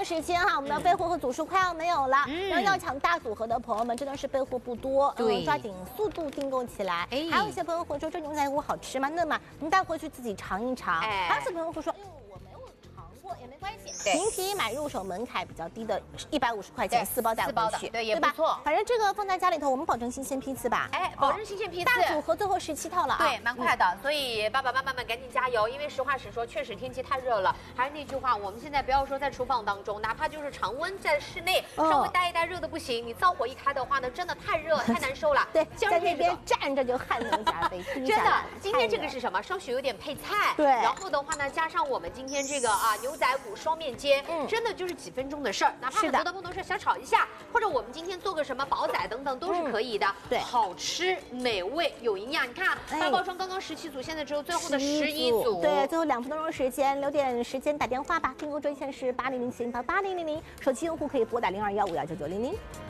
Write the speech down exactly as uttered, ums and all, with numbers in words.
时间哈，我们的备货和组数快要没有了， 嗯然后要抢大组合的朋友们真的是备货不多， 对嗯，抓紧速度订购起来。 哎还有一些朋友会说这牛仔骨好吃吗？嫩吗？您带回去自己尝一尝。 哎还有些朋友会说，哎呦，我没有尝过也没关系， 对您可以买入手门槛比较低的，一百五十块钱对四包带四包的回去， 对也吧不错反正这个放在家里头，我们保证新鲜批次吧。 哎，保证新鲜批次。 大组合最后十七套了啊。 对，蛮快的，所以爸爸妈妈们赶紧加油，因为实话实说，确实天气太热了。还是那句话，我们现在不要说在厨房当中，哪怕就是常温在室内， 哦稍微待一待热的不行，你灶火一开的话呢，真的太热太难受了。 对， 像这在那边个。 站着就汗流浃背，滴真的下来， 今天这个太热是什么？稍许有点配菜， 对然后的话呢，加上我们今天这个啊牛仔骨双面煎， 嗯真的就是几分钟的事儿。哪怕很是的多的朋友说想炒一下，或者我们今天做个什么煲仔等等都是可以的。 对好吃美味有营养。你看哎大包装刚刚十七组，现在只有最后的十一组。 对，最后两分钟时间，留点时间打电话吧。订购专线是八零零七零八八零零零，手机用户可以拨打零二幺五幺九九零零。